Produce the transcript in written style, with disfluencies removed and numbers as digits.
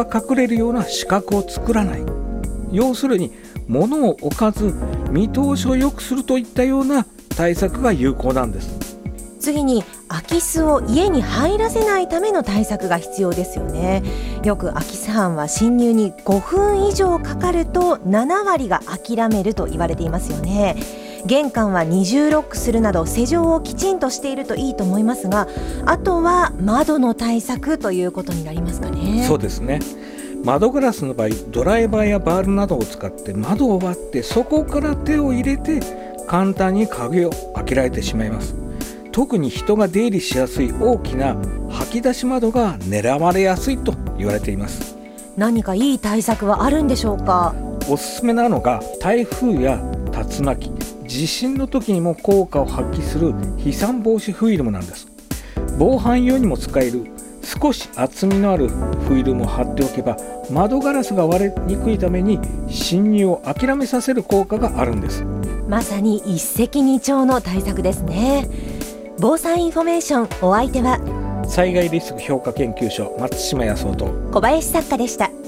隠れるような死角を作らない、要するに物を置かず見通しを良くするといったような対策が有効なんです。 次に空き巣を家に入らせないための対策が必要ですよね。よく空き巣犯は侵入に5分以上かかると7割が諦めると言われていますよね。玄関は二重ロックするなど施錠をきちんとしているといいと思いますが、あとは窓の対策ということになりますかね。 そうですね。窓ガラスの場合、ドライバーやバールなどを使って窓を割ってそこから手を入れて簡単に鍵を開けられてしまいます。特に人が出入りしやすい大きな掃き出し窓が狙われやすいと言われています。 何かいい対策はあるんでしょうか？ おすすめなのが台風や竜巻、地震の時にも効果を発揮する飛散防止フィルムなんです。防犯用にも使える少し厚みのあるフィルムを貼っておけば窓ガラスが割れにくいために侵入を諦めさせる効果があるんです。 まさに一石二鳥の対策ですね。防災インフォメーション、お相手は災害リスク評価研究所松島康夫と小林作家でした。